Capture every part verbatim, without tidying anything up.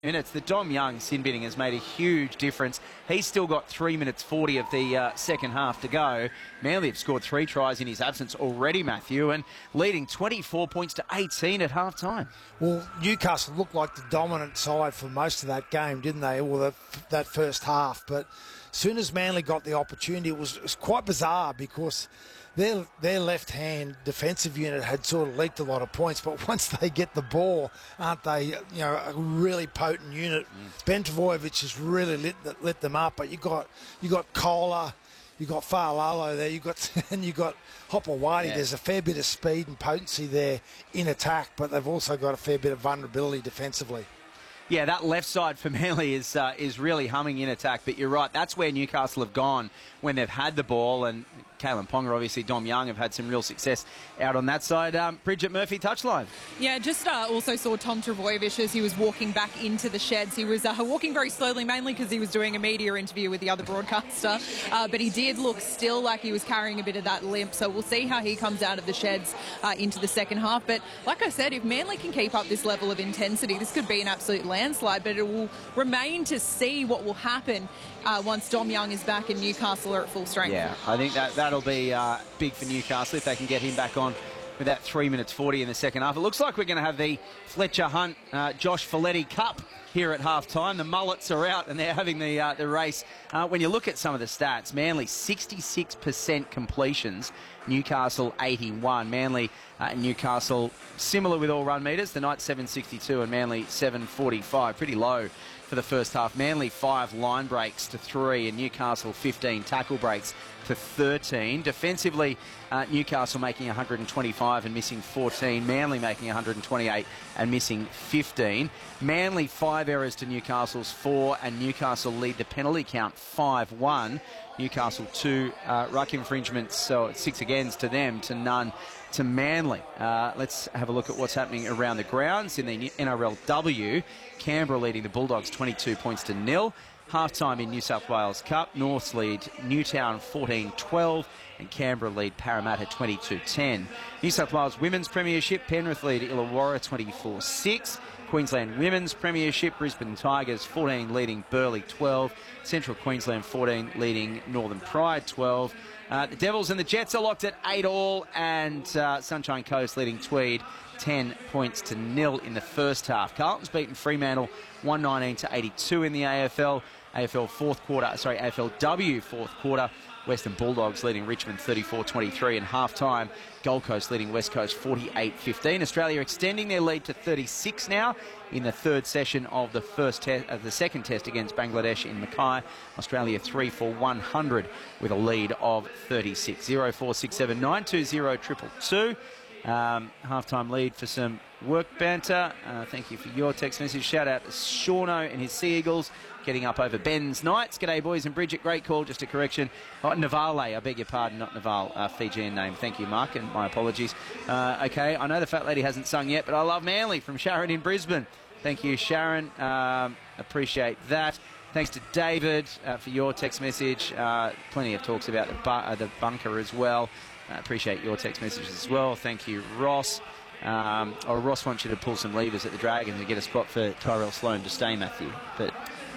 minutes. The Dom Young sin binning has made a huge difference. He's still got three minutes forty of the uh, second half to go. Manly have scored three tries in his absence already, Matthew, and leading twenty-four points to eighteen at half time. Well, Newcastle looked like the dominant side for most of that game, didn't they? Well, the, that first half. But as soon as Manly got the opportunity, it was, it was quite bizarre because their their left-hand defensive unit had sort of leaked a lot of points, but once they get the ball, aren't they, you know, a really potent unit? Mm. Ben Trbojevic has really lit, lit them up, but you got you got Kohler, you got Fa'alalo there, you got and you got Hopewadi. Yeah. There's a fair bit of speed and potency there in attack, but they've also got a fair bit of vulnerability defensively. Yeah, that left side for Manly is uh, is really humming in attack, but you're right, that's where Newcastle have gone when they've had the ball, and Kalen Ponga, obviously Dom Young have had some real success out on that side. Um, Bridget Murphy, touchline. Yeah, just uh, also saw Tom Trbojevic as he was walking back into the sheds. He was uh, walking very slowly, mainly because he was doing a media interview with the other broadcaster, uh, but he did look still like he was carrying a bit of that limp, so we'll see how he comes out of the sheds uh, into the second half. But like I said, if Manly can keep up this level of intensity, this could be an absolute landslide, but it will remain to see what will happen uh, once Dom Young is back and Newcastle are at full strength. Yeah, I think that, that'll be uh, big for Newcastle if they can get him back on with that three minutes forty in the second half. It looks like we're going to have the Fletcher Hunt, uh, Josh Folletti Cup here at half-time. The mullets are out and they're having the uh, the race. Uh, when you look at some of the stats, Manly sixty-six percent completions, Newcastle eighty-one. Manly uh, and Newcastle similar with all run meters. The Knights seven sixty-two and Manly seven forty-five. Pretty low for the first half. Manly five line breaks to three and Newcastle fifteen tackle breaks to thirteen. Defensively, uh, Newcastle making one hundred twenty-five and missing fourteen. Manly making one hundred twenty-eight and missing fifteen. Manly five errors to Newcastle's four, and Newcastle lead the penalty count five one. Newcastle two uh, ruck infringements, so six agains to them to none to Manly. Uh, let's have a look at what's happening around the grounds in the N R L W. Canberra leading the Bulldogs twenty-two points to nil. Half-time in New South Wales Cup. Norths lead Newtown fourteen twelve and Canberra lead Parramatta twenty-two ten. New South Wales Women's Premiership. Penrith lead Illawarra twenty-four six. Queensland Women's Premiership. Brisbane Tigers fourteen leading Burleigh twelve. Central Queensland fourteen leading Northern Pride twelve. Uh, the Devils and the Jets are locked at eight all, and uh, Sunshine Coast leading Tweed ten points to nil in the first half. Carlton's beaten Fremantle one nineteen to eighty-two in the A F L. A F L fourth quarter, sorry, A F L W fourth quarter. Western Bulldogs leading Richmond thirty-four twenty-three in half-time. Gold Coast leading West Coast forty-eight fifteen. Australia extending their lead to thirty-six now in the third session of the first test, uh, the second test against Bangladesh in Mackay. Australia three for one hundred with a lead of thirty-six. zero four six seven nine two zero two two two. Um, half-time lead for some work banter. Uh, thank you for your text message. Shout out to Shauno and his Sea Eagles getting up over Ben's Knights. G'day, boys and Bridget. Great call. Just a correction. Oh, Navale, I beg your pardon, not Naval, uh, Fijian name. Thank you, Mark, and my apologies. Uh, okay, I know the fat lady hasn't sung yet, but I love Manly from Sharon in Brisbane. Thank you, Sharon. Um, appreciate that. Thanks to David uh, for your text message. Uh, plenty of talks about the, bu uh, the bunker as well. I uh, appreciate your text messages as well. Thank you, Ross. Um, oh, Ross wants you to pull some levers at the Dragons and get a spot for Tyrell Sloan to stay, Matthew. But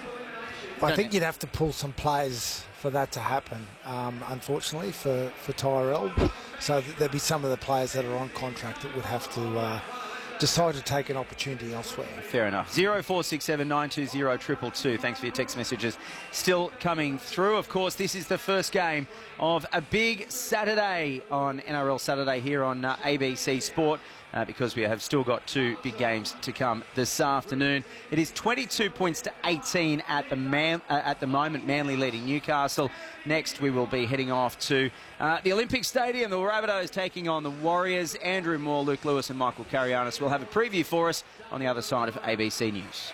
I think you'd have to pull some players for that to happen, um, unfortunately, for, for Tyrell. So th there'd be some of the players that are on contract that would have to uh, decide to take an opportunity elsewhere. Fair enough. zero four six seven nine two zero two two two. Thanks for your text messages. Still coming through. Of course, this is the first game of a big Saturday on N R L Saturday here on uh, A B C Sport. Uh, because we have still got two big games to come this afternoon. It is twenty-two points to eighteen at the man, uh, at the moment, Manly leading Newcastle. Next, we will be heading off to uh, the Olympic Stadium. The Rabbitohs taking on the Warriors. Andrew Moore, Luke Lewis and Michael Carianis will have a preview for us on the other side of A B C News.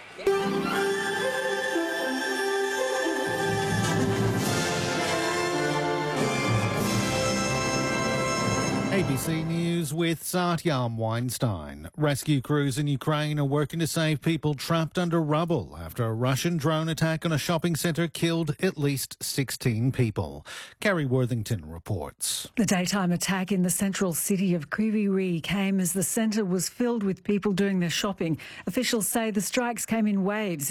A A B C News with Satyam Weinstein. Rescue crews in Ukraine are working to save people trapped under rubble after a Russian drone attack on a shopping centre killed at least sixteen people. Kerry Worthington reports. The daytime attack in the central city of Kryvyi Rih came as the centre was filled with people doing their shopping. Officials say the strikes came in waves.